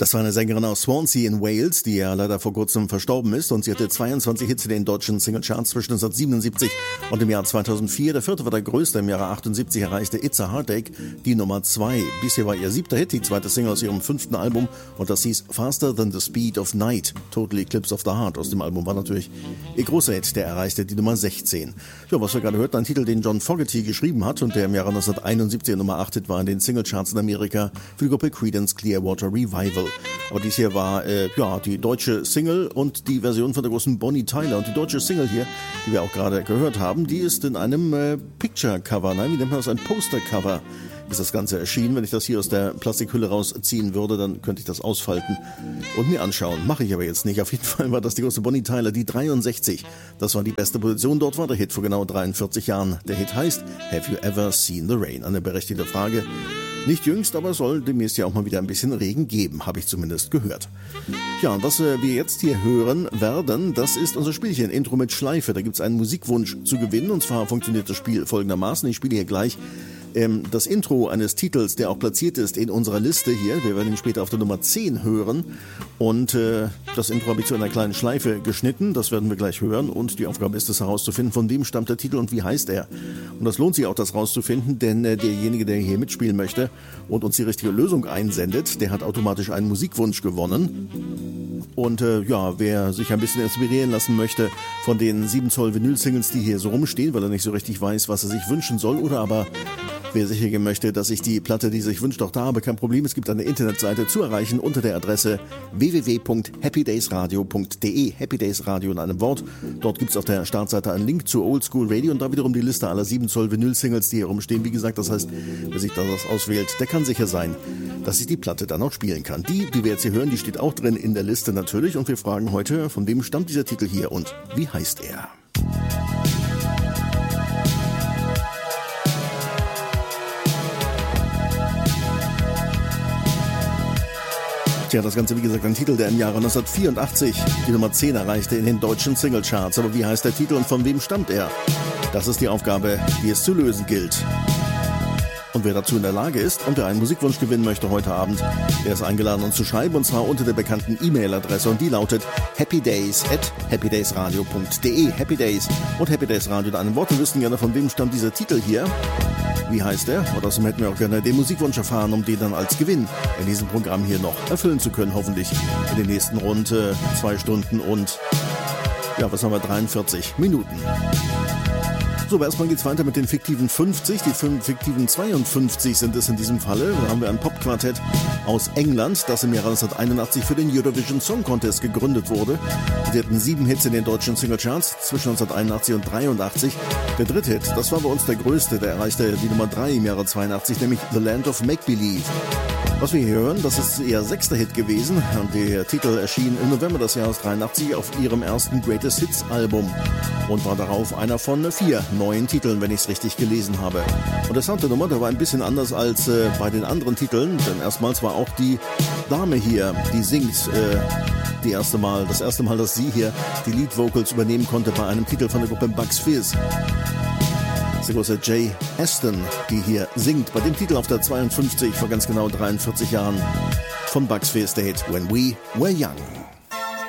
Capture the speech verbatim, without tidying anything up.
Das war eine Sängerin aus Swansea in Wales, die ja leider vor kurzem verstorben ist, und sie hatte zweiundzwanzig Hits in den deutschen Singlecharts zwischen neunzehnhundertsiebenundsiebzig und dem Jahr zweitausendvier. Der vierte war der größte, im Jahre achtundsiebzig erreichte It's a Heartache die Nummer zwei. Bisher war ihr siebter Hit, die zweite Single aus ihrem fünften Album, und das hieß Faster Than the Speed of Night. Total Eclipse of the Heart aus dem Album war natürlich ihr großer Hit, der erreichte die Nummer sechzehn. Ja, was wir gerade hörten, ein Titel, den John Fogerty geschrieben hat und der im Jahre neunzehnhunderteinundsiebzig Nummer acht Hit war in den Singlecharts in Amerika für die Gruppe Creedence Clearwater Revival. Aber dies hier war äh, ja die deutsche Single und die Version von der großen Bonnie Tyler. Und die deutsche Single hier, die wir auch gerade gehört haben, die ist in einem äh, Picture-Cover, nein, wie nennt man das, ein Poster-Cover ist das Ganze erschienen. Wenn ich das hier aus der Plastikhülle rausziehen würde, dann könnte ich das ausfalten und mir anschauen. Mache ich aber jetzt nicht. Auf jeden Fall war das die große Bonnie Tyler, die dreiundsechzig. Das war die beste Position. Dort war der Hit vor genau dreiundvierzig Jahren. Der Hit heißt Have You Ever Seen the Rain? Eine berechtigte Frage. Nicht jüngst, aber es soll demnächst ja auch mal wieder ein bisschen Regen geben, habe ich zumindest gehört. Ja, und was äh, wir jetzt hier hören werden, das ist unser Spielchen Intro mit Schleife. Da gibt es einen Musikwunsch zu gewinnen, und zwar funktioniert das Spiel folgendermaßen. Ich spiele hier gleich ähm, das Intro eines Titels, der auch platziert ist in unserer Liste hier. Wir werden ihn später auf der Nummer zehn hören. Und äh, das Intro habe ich zu einer kleinen Schleife geschnitten. Das werden wir gleich hören. Und die Aufgabe ist es herauszufinden, von wem stammt der Titel und wie heißt er. Und das lohnt sich auch, das rauszufinden, denn äh, derjenige, der hier mitspielen möchte und uns die richtige Lösung einsendet, der hat automatisch einen Musikwunsch gewonnen. Und äh, ja, wer sich ein bisschen inspirieren lassen möchte von den sieben Zoll Vinyl-Singles, die hier so rumstehen, weil er nicht so richtig weiß, was er sich wünschen soll, oder aber wer sicher gehen möchte, dass ich die Platte, die sich wünscht, auch da habe, kein Problem. Es gibt eine Internetseite zu erreichen unter der Adresse w w w punkt happy days radio punkt d e. Happy Days Radio in einem Wort. Dort gibt es auf der Startseite einen Link zu Old School Radio und da wiederum die Liste aller sieben Zoll Vinyl-Singles, die hier rumstehen. Wie gesagt, das heißt, wer sich da das auswählt, der kann sicher sein, dass ich die Platte dann auch spielen kann. Die, die wir jetzt hier hören, die steht auch drin in der Liste natürlich, und wir fragen heute, von wem stammt dieser Titel hier und wie heißt er? Tja, das Ganze, wie gesagt, ein Titel, der im Jahre neunzehnhundertvierundachtzig die Nummer zehn erreichte in den deutschen Singlecharts. Aber wie heißt der Titel und von wem stammt er? Das ist die Aufgabe, die es zu lösen gilt. Und wer dazu in der Lage ist und wer einen Musikwunsch gewinnen möchte heute Abend, der ist eingeladen, uns zu schreiben, und zwar unter der bekannten E-Mail-Adresse, und die lautet happydays at happy days radio punkt d e. Happy Days und Happy Days Radio in einem Wort. Wir wüssten gerne, von wem stammt dieser Titel hier. Wie heißt er? Und außerdem hätten wir auch gerne den Musikwunsch erfahren, um den dann als Gewinn in diesem Programm hier noch erfüllen zu können, hoffentlich in den nächsten rund äh, zwei Stunden und, ja, was haben wir, dreiundvierzig Minuten. So, aber erstmal geht's weiter mit den fiktiven fünfzig. Die fiktiven zweiundfünfzig sind es in diesem Falle. Da haben wir ein Popquartett aus England, das im Jahre neunzehnhunderteinundachtzig für den Eurovision Song Contest gegründet wurde. Sie hatten sieben Hits in den deutschen Singlecharts zwischen neunzehnhunderteinundachtzig und dreiundachtzig. Der dritte Hit, das war bei uns der größte, der erreichte die Nummer drei im Jahre zweiundachtzig, nämlich The Land of Make-Believe. Was wir hier hören, das ist ihr sechster Hit gewesen, und der Titel erschien im November des Jahres dreiundachtzig auf ihrem ersten Greatest Hits Album und war darauf einer von vier neuen Titeln, wenn ich es richtig gelesen habe. Und der Sound der Nummer, der war ein bisschen anders als äh, bei den anderen Titeln, denn erstmals war auch die Dame hier, die singt, äh, die erste Mal, das erste Mal, dass sie hier die Lead Vocals übernehmen konnte bei einem Titel von der Gruppe Bucks Fizz. Das ist die große Jay Aston, die hier singt, bei dem Titel auf der zweiundfünfzig vor ganz genau dreiundvierzig Jahren von Bucks Fizz, der Hit When We Were Young.